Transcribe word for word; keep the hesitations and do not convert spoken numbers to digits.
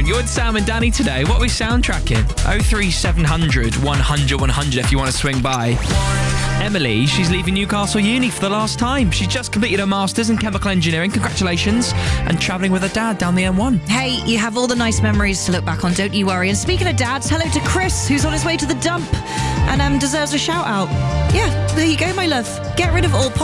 morning. You're with Sam and Danny today. What are we soundtracking? oh three seven hundred, one hundred, one hundred if you want to swing by. Emily, she's leaving Newcastle Uni for the last time. She's just completed her Masters in Chemical Engineering. Congratulations. And travelling with her dad down the M one. Hey, you have all the nice memories to look back on, don't you worry. And speaking of dads, hello to Chris, who's on his way to the dump and um, deserves a shout out. Yeah, there you go, my love. Get rid of all